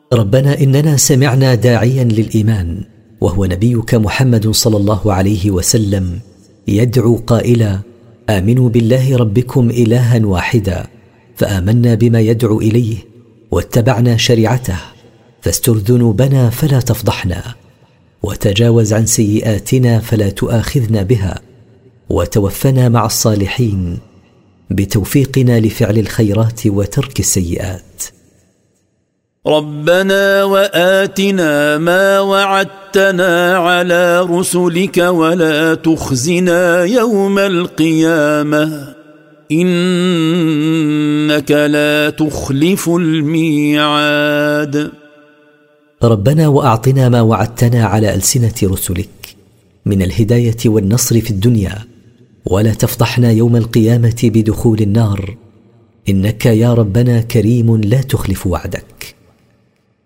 ربنا إننا سمعنا داعيا للإيمان وهو نبيك محمد صلى الله عليه وسلم يدعو قائلا: آمنوا بالله ربكم إلها واحدا، فآمنا بما يدعو إليه واتبعنا شريعته، فاستر ذنوبنا فلا تفضحنا، وتجاوز عن سيئاتنا فلا تؤاخذنا بها، وتوفنا مع الصالحين بتوفيقنا لفعل الخيرات وترك السيئات. ربنا وآتنا ما وعدتنا على رسلك ولا تخزنا يوم القيامة إنك لا تخلف الميعاد. ربنا وأعطنا ما وعدتنا على ألسنة رسلك من الهداية والنصر في الدنيا، ولا تفضحنا يوم القيامة بدخول النار، إنك يا ربنا كريم لا تخلف وعدك.